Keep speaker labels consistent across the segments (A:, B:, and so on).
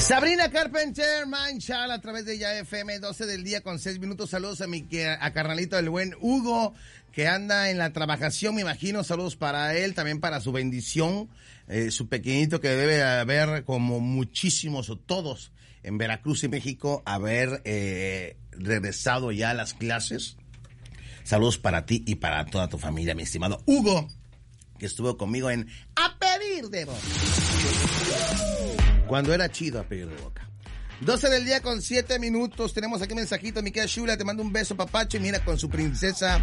A: Sabrina Carpenter, Manchal, a través de Ya FM, 12 del día con 6 minutos. Saludos a carnalito del buen Hugo, que anda en la trabajación, me imagino. Saludos para él, también para su bendición, su pequeñito que debe haber, como muchísimos o todos en Veracruz y México, haber regresado ya a las clases. Saludos para ti y para toda tu familia, mi estimado Hugo, que estuvo conmigo en A Pedir de Boca. Cuando era chido A Pedir de Boca. 12 del día con 7 minutos. Tenemos aquí un mensajito. Mi querida Shula, te mando un beso, papacho. Y mira, con su princesa.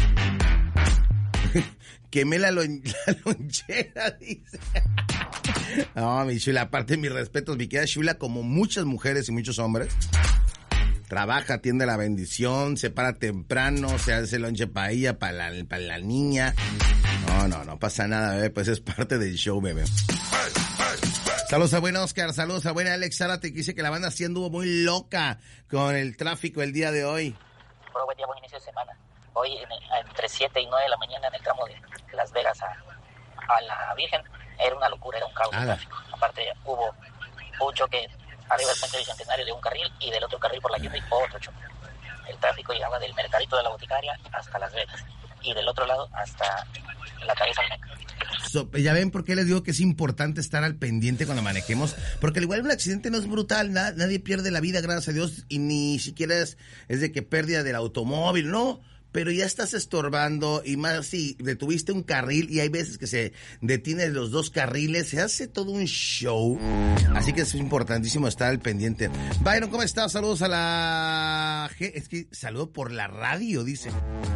A: Quemé la lonchera, dice. No, mi Shula, aparte de mis respetos, mi querida Shula, como muchas mujeres y muchos hombres, trabaja, atiende la bendición, se para temprano, se hace lonche para ella, para la niña. No pasa nada, bebé, pues es parte del show, bebé. Saludos a buen Oscar, saludos a buen Alex Zárate, que dice que la banda sí anduvo muy loca con el tráfico el día de hoy.
B: Bueno, buen día, buen inicio de semana. Hoy entre 7 y 9 de la mañana en el tramo de Las Vegas a la Virgen, era una locura, era un caos de tráfico. Aparte hubo un choque arriba del puente Bicentenario de un carril y del otro carril por la Kennedy otro choque. El tráfico llegaba del mercadito de la boticaria hasta Las Vegas y del otro lado hasta la cabeza Olmeca.
A: Ya ven por qué les digo que es importante estar al pendiente cuando manejemos, porque al igual un accidente no es brutal, nadie pierde la vida, gracias a Dios, y ni siquiera es de que pérdida del automóvil, no, pero ya estás estorbando, y más si detuviste un carril, y hay veces que se detienen los dos carriles, se hace todo un show, así que es importantísimo estar al pendiente. Byron, ¿cómo estás? Saludos a la... Es que saludo por la radio, dice.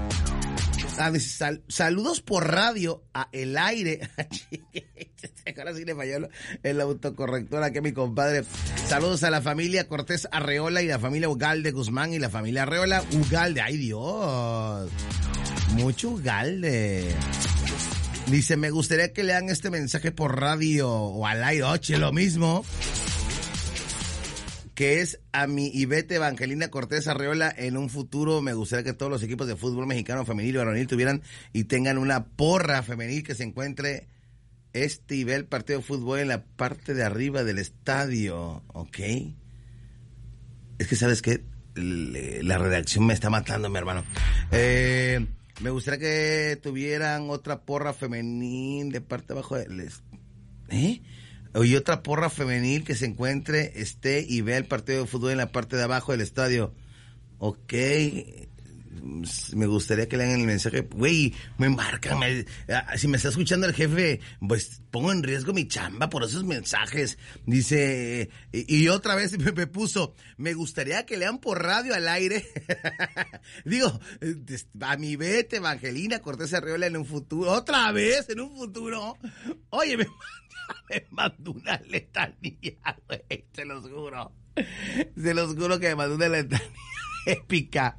A: Saludos por radio a El Aire. Ahora sí le falló el autocorrector aquí a mi compadre. Saludos a la familia Cortés Arreola y la familia Ugalde Guzmán y la familia Arreola Ugalde. ¡Ay, Dios! Mucho Ugalde. Dice, me gustaría que lean este mensaje por radio o al aire. Oye, lo mismo. Que es a mi Ivete Evangelina Cortés Arreola. En un futuro me gustaría que todos los equipos de fútbol mexicano, femenil y varonil tuvieran y tengan una porra femenil que se encuentre y ve el partido de fútbol en la parte de arriba del estadio, ¿ok? Es que, ¿sabes qué? La redacción me está matando, mi hermano. Me gustaría que tuvieran otra porra femenil de parte de abajo del... Y otra porra femenil que se encuentre, y vea el partido de fútbol en la parte de abajo del estadio. Ok. Me gustaría que lean el mensaje. Güey, me marcan. Si me está escuchando el jefe, pues pongo en riesgo mi chamba por esos mensajes. Dice, y otra vez me puso, me gustaría que lean por radio al aire. Digo, a mi Vete Evangelina Cortés Arreola en un futuro. Otra vez en un futuro. Oye, me mandó una letanía, güey, se los juro que me mandó una letanía épica.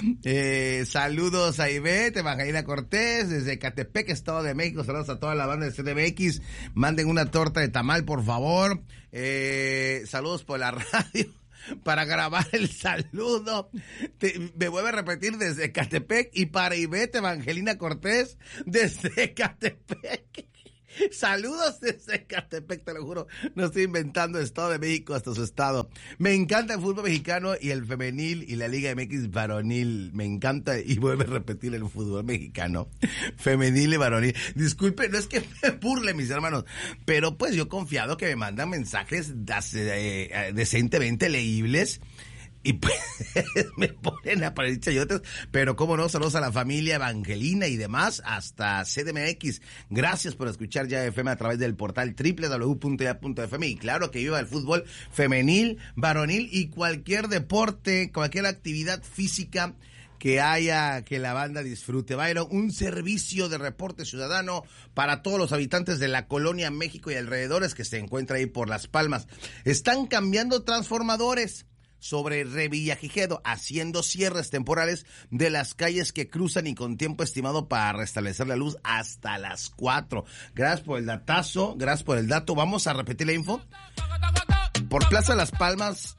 A: Saludos a Ivette Evangelina Cortés desde Ecatepec, Estado de México. Saludos a toda la banda de CDMX. Manden una torta de tamal, por favor. Saludos por la radio para grabar el saludo. Me vuelve a repetir desde Ecatepec y para Ivette Evangelina Cortés desde Ecatepec. Saludos desde Ecatepec, te lo juro, no estoy inventando, Estado de México hasta su estado. Me encanta el fútbol mexicano y el femenil y la Liga MX varonil, me encanta, y vuelve a repetir el fútbol mexicano, femenil y varonil. Disculpe, no es que me burle, mis hermanos, pero pues yo confiado que me mandan mensajes decentemente leíbles. Y pues me ponen a parir chayotes, pero cómo no, saludos a la familia Evangelina y demás, hasta CDMX. Gracias por escuchar Ya FM a través del portal www.ya.fm. Y claro que viva el fútbol femenil, varonil y cualquier deporte, cualquier actividad física que haya, que la banda disfrute. Byron, un servicio de reporte ciudadano para todos los habitantes de la colonia México y alrededores que se encuentra ahí por Las Palmas. Están cambiando transformadores sobre Revillagigedo, haciendo cierres temporales de las calles que cruzan y con tiempo estimado para restablecer la luz hasta las 4. Gracias por el datazo, gracias por el dato. Vamos a repetir la info. Por Plaza Las Palmas,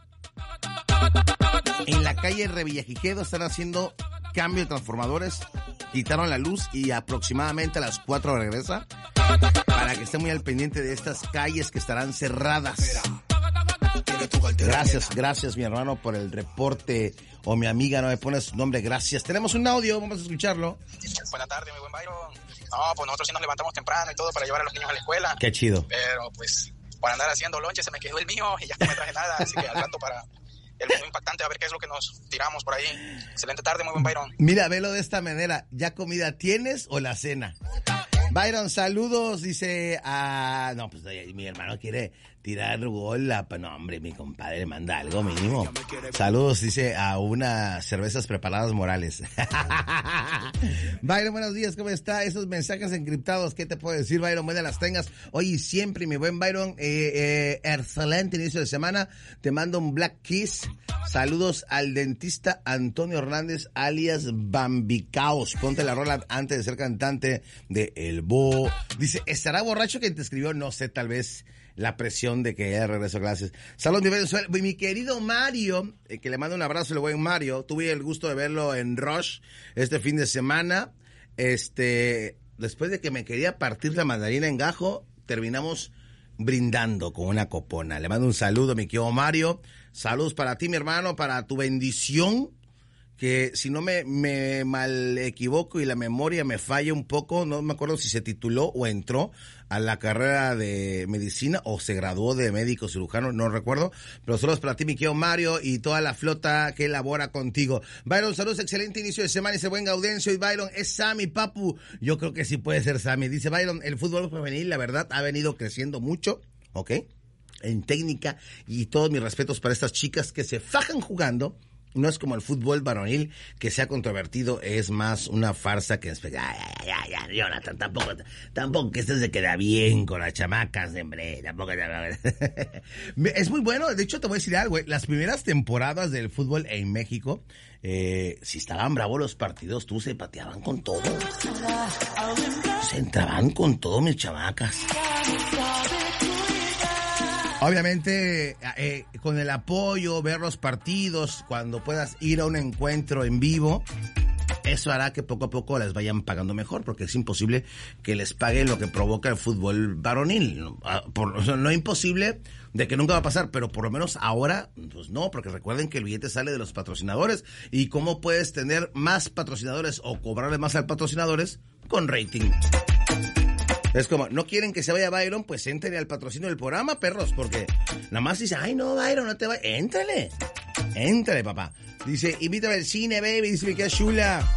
A: en la calle Revillagigedo, están haciendo cambio de transformadores. Quitaron la luz y aproximadamente a las 4 regresa, para que esté muy al pendiente de estas calles que estarán cerradas. Gracias mi hermano por el reporte, o mi amiga, no me pones su nombre, gracias. Tenemos un audio, vamos a escucharlo.
C: Buenas tardes, mi buen Byron. No, pues nosotros sí nos levantamos temprano y todo para llevar a los niños a la escuela.
A: Qué chido.
C: Pero pues para andar haciendo lonche se me quedó el mío y ya no me traje nada, así que al rato para el menú impactante a ver qué es lo que nos tiramos por ahí. Excelente tarde, muy buen Byron.
A: Mira, velo de esta manera, ¿ya comida tienes o la cena? Byron, saludos, dice, no, pues mi hermano quiere tirar gol, no, hombre, mi compadre manda algo mínimo. Saludos, dice, a unas cervezas preparadas Morales. Byron, buenos días, ¿cómo está? Esos mensajes encriptados, ¿qué te puedo decir, Byron? Buenas las tengas. Oye, siempre, mi buen Byron, excelente inicio de semana, te mando un Black Kiss. Saludos al dentista Antonio Hernández, alias Bambicaos. Ponte la rola antes de ser cantante de El Bo. Dice, ¿estará borracho quien te escribió? No sé, tal vez la presión de que ya regreso a clases. Saludos, mi querido Mario, que le mando un abrazo, el buen Mario. Tuve el gusto de verlo en Rush este fin de semana. Después de que me quería partir la mandarina en gajo, terminamos brindando con una copona. Le mando un saludo, mi querido Mario. Saludos para ti, mi hermano, para tu bendición. Que si no me mal equivoco y la memoria me falla un poco, no me acuerdo si se tituló o entró a la carrera de medicina o se graduó de médico cirujano, no recuerdo, pero saludos para ti, mi querido Mario, y toda la flota que elabora contigo. Byron, saludos, excelente inicio de semana, dice buen Gaudencio, y Byron, es Sammy, papu, yo creo que sí puede ser Sammy, dice Byron, el fútbol femenil, la verdad, ha venido creciendo mucho, ¿ok? En técnica, y todos mis respetos para estas chicas que se fajan jugando. No es como el fútbol varonil, que se ha controvertido, es más una farsa que... Ya, Jonathan, tampoco que se queda bien con las chamacas, hombre, tampoco... Es muy bueno, de hecho te voy a decir algo, las primeras temporadas del fútbol en México, si estaban bravos los partidos, se pateaban con todo. Se entraban con todo, mis chamacas. Obviamente, con el apoyo, ver los partidos, cuando puedas ir a un encuentro en vivo, eso hará que poco a poco les vayan pagando mejor, porque es imposible que les paguen lo que provoca el fútbol varonil. No es imposible de que nunca va a pasar, pero por lo menos ahora, pues no, porque recuerden que el billete sale de los patrocinadores, y cómo puedes tener más patrocinadores o cobrarle más a patrocinadores con rating. Es como, no quieren que se vaya Byron, pues entren al patrocinio del programa, perros, porque nada más dice, ay no, Byron, no te vayas, éntrale, papá. Dice, invítame al cine, baby, dice, me queda chula.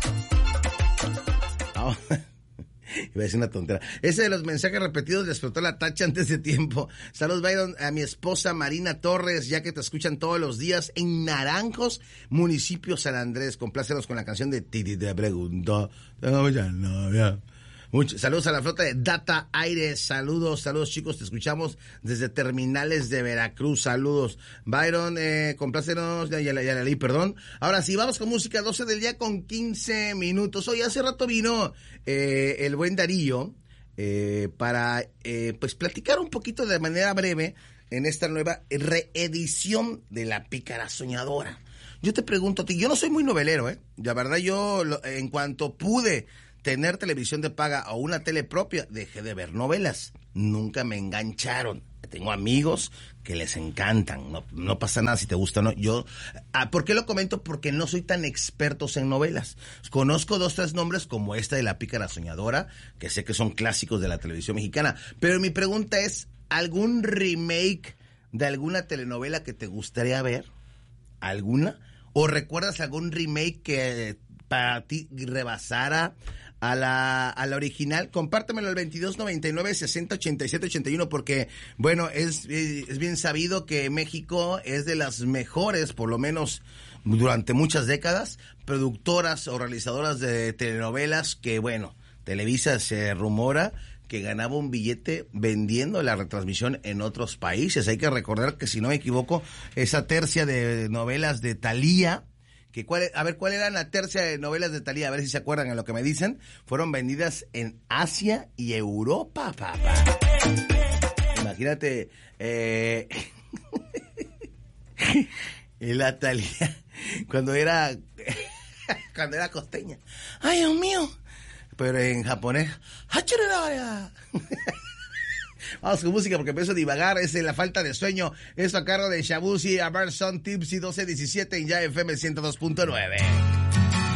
A: Oh. Iba a decir una tontera. Ese de los mensajes repetidos le explotó la tacha antes de tiempo. Saludos, Byron, a mi esposa Marina Torres, ya que te escuchan todos los días en Naranjos, municipio San Andrés. Complácenos con la canción de Titi te pregunto, tengo mucha novia. Saludos a la flota de Data Aire, saludos chicos, te escuchamos desde terminales de Veracruz, saludos. Byron, complácenos, ya la leí, perdón. Ahora sí, vamos con música, 12 del día con 15 minutos. Hoy hace rato vino el buen Darío para pues platicar un poquito de manera breve en esta nueva reedición de La Pícara Soñadora. Yo te pregunto a ti, yo no soy muy novelero, la verdad yo en cuanto pude tener televisión de paga o una tele propia, dejé de ver novelas. Nunca me engancharon. Tengo amigos que les encantan. No pasa nada si te gusta o no. Yo, ¿por qué lo comento? Porque no soy tan expertos en novelas. Conozco 2, 3 nombres como esta de La Pícara Soñadora, que sé que son clásicos de la televisión mexicana. Pero mi pregunta es, ¿algún remake de alguna telenovela que te gustaría ver? ¿Alguna? ¿O recuerdas algún remake que para ti rebasara a la original? Compártemelo al 2299-608781, porque, bueno, es bien sabido que México es de las mejores, por lo menos durante muchas décadas, productoras o realizadoras de telenovelas que, bueno, Televisa se rumora que ganaba un billete vendiendo la retransmisión en otros países. Hay que recordar que, si no me equivoco, esa tercia de novelas de Thalía, ¿cuál era la tercia de novelas de Thalía? A ver si se acuerdan en lo que me dicen. Fueron vendidas en Asia y Europa, papá. Imagínate, la Thalía, cuando era costeña. ¡Ay, Dios mío! Pero en japonés, Vamos con música porque empiezo a divagar. Es la falta de sueño. Esto a cargo de Shabuzi, Averson, Tipsy 1217 en Ya FM 102.9.